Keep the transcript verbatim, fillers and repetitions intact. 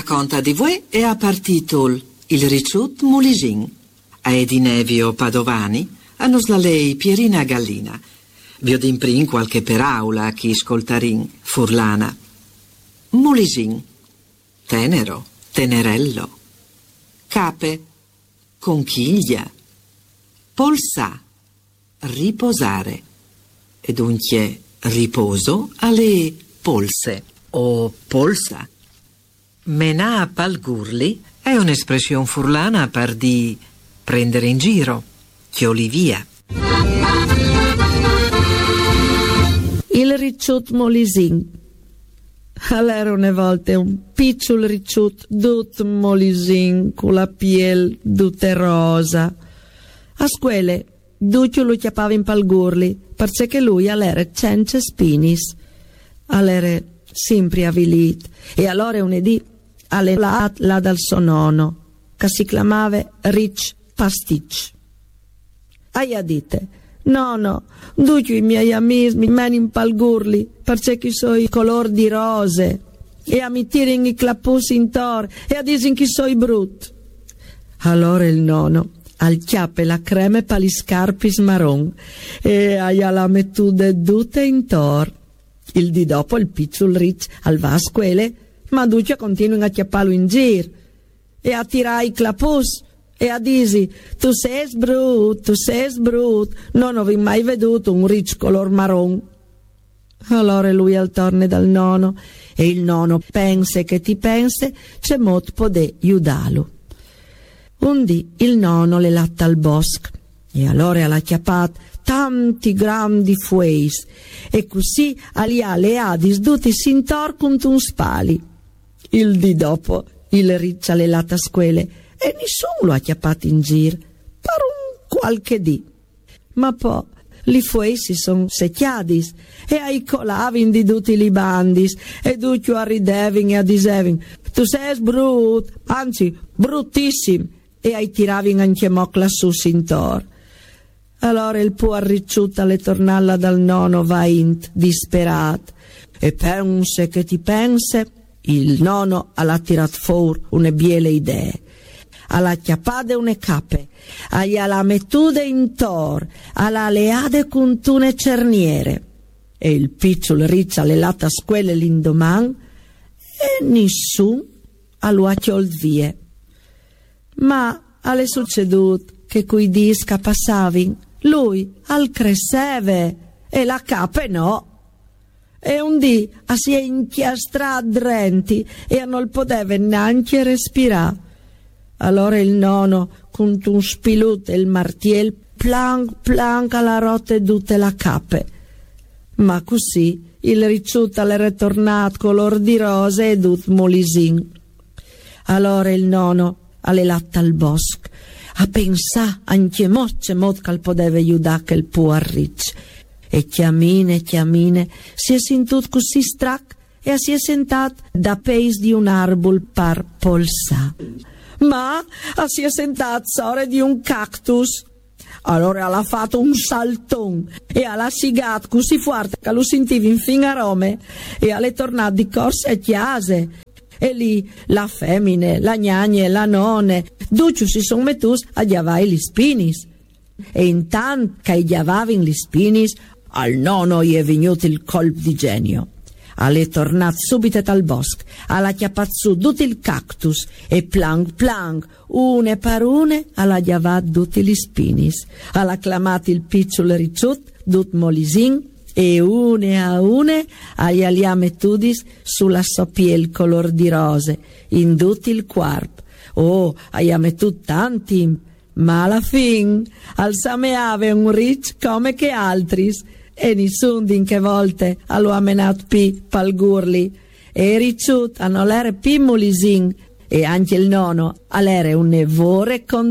racconta di voi è a partitul il ricciut Mulisin. A Edinevio Padovani hanno slalei Pierina Gallina. Biodin prin qualche peraula chi scoltarin furlana. Mulisin, tenero, tenerello. Cape, conchiglia. Polsa, riposare. E dunque riposo alle polse o polsa. Menà palgurli è un'espressione furlana per di prendere in giro, chioli via. Il ricciut Mulisin. All'era una volta un piccolo ricciut dut Mulisin con la piel tutte rosa. A scuole Duccio lo chiappava in palgurli perché lui all'era cence spinis. All'era sempre avvilit e allora un edì alle là, là dal suo nonno che si chiamava Rich Pasticci. Aia dite, nonno, duccio i miei amici mi mani in palgurli perché sono i color di rose e a mi tirano i clapus in tor e a disin che sono brut. Allora il nonno al chiappe la creme per gli scarpis marron e aia la mettude tutte in tor. Il di dopo il piccolo Rich al va a scuole, ma Duccio continua a chiapparlo in giro e a tirare i clapus e a disi tu sei brut, tu sei brut, non ho mai veduto un Rich color marron. Allora lui al torne dal nonno e il nonno pensa che ti pensa c'è mot podè aiutarlo. Un dì il nonno le latta al bosco e allora l'ha chiappat tanti grandi fueis e così alia le adis tutti s'intor contro un spali. Il dì dopo il riccia le latta a scuole e nessuno lo ha chiappato in giro per un qualche dì. Ma poi li fueis si son secchiadis e ai colavin di tutti li bandis e duccio arridevin e a disevin tu sei brut, anzi bruttissimo e ai tiravin anche mocla su s'intor. Allora il può arricciuta le tornalla dal nonno va int disperat e pense che ti pense il nonno alla tirat fuori une biele idee alla chiappade une cape alla mettude in tor alla leade con tune cerniere e il picciol riccia le latta squelle l'indoman e nessun allo acchiol vie. Ma alle succedut che coi disca passavin lui al cresceve e la cape no. E un dì a si è inchiastrà drenti e non poteva neanche respirare. Allora il nonno con un spilut e il martiel plank plank alla rotte tutte la cape. Ma così il ricciuta le ritornato color di rose e dut Mulisin. Allora il nonno alle latta al bosco a pensà anche mocce mod che poteva aiutare che il può arricci e chiamine chiamine si è sentut così strac e si è sentat da peis di un arbol par polsa ma si è sentat sore di un cactus. Allora l'ha fatto un salton e l'ha sigat così forte che lo sentivi in fin a Rome e alle tornate di corsa e chiase. E lì la femmine, la gnagne, la nonne, duccio si son mettus a chiavare gli spinis. E intanto che chiavavano gli spinis, al nonno gli è venuto il colpo di genio. Alle tornat subito dal bosco, alla chiappat su tutti il cactus e plank plank, une per une, alla chiavat tutti gli spinis. Alla clamat il piccolo ricciut, dut Mulisin, e une a une agli aliame tudis sulla sua piel color di rose in tutto il corpo. Oh, aiame tu tanti, ma alla fin al sameave un rich come che altris e nessun din che volte allo amenat pi palgurli e ricciut hanno l'ere pi Mulisin e anche il nonno all'ere un nevore con